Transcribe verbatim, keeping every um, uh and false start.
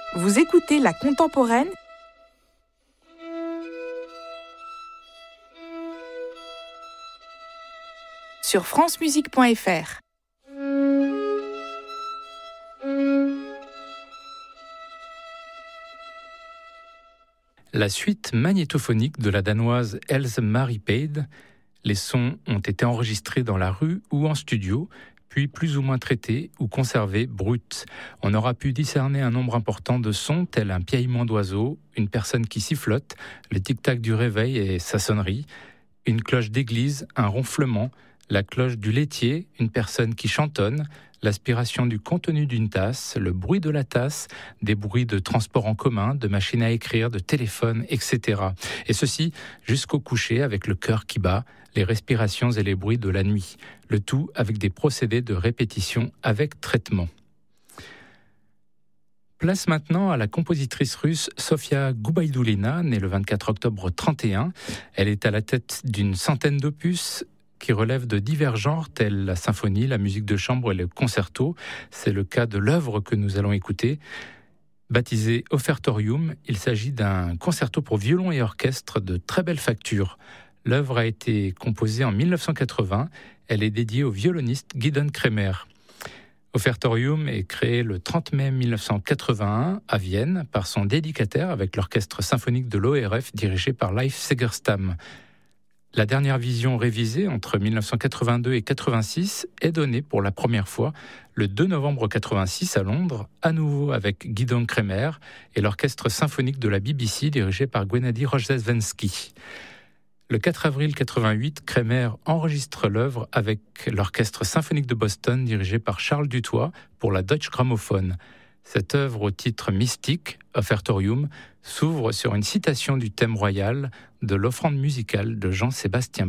Vous écoutez La Contemporaine sur francemusique point f r. La suite magnétophonique de la danoise Else Marie Pade. Les sons ont été enregistrés dans la rue ou en studio, puis plus ou moins traités ou conservés bruts. On aura pu discerner un nombre important de sons tels un piaillement d'oiseau, une personne qui sifflote, le tic-tac du réveil et sa sonnerie, une cloche d'église, un ronflement, la cloche du laitier, une personne qui chantonne, l'aspiration du contenu d'une tasse, le bruit de la tasse, des bruits de transport en commun, de machines à écrire, de téléphone, et cetera. Et ceci jusqu'au coucher avec le cœur qui bat, les respirations et les bruits de la nuit. Le tout avec des procédés de répétition avec traitement. Place maintenant à la compositrice russe Sofia Gubaidulina, née le vingt-quatre octobre trente et un. Elle est à la tête d'une centaine d'opus qui relèvent de divers genres tels la symphonie, la musique de chambre et le concerto. C'est le cas de l'œuvre que nous allons écouter. Baptisé Offertorium, il s'agit d'un concerto pour violon et orchestre de très belle facture. L'œuvre a été composée en mille neuf cent quatre-vingts. Elle est dédiée au violoniste Gidon Kremer. Offertorium est créé le trente mai mille neuf cent quatre-vingt-un à Vienne par son dédicataire avec l'orchestre symphonique de l'O R F dirigé par Leif Segerstam. La dernière vision révisée entre mille neuf cent quatre-vingt-deux et quatre-vingt-six est donnée pour la première fois le deux novembre quatre-vingt-six à Londres, à nouveau avec Gidon Kremer et l'orchestre symphonique de la B B C dirigé par Gennady Rozhdestvensky. Le quatre avril quatre-vingt-huit, Kremer enregistre l'œuvre avec l'orchestre symphonique de Boston dirigé par Charles Dutoit pour la Deutsche Grammophon. Cette œuvre au titre mystique, Offertorium, s'ouvre sur une citation du thème royal de l'offrande musicale de Jean-Sébastien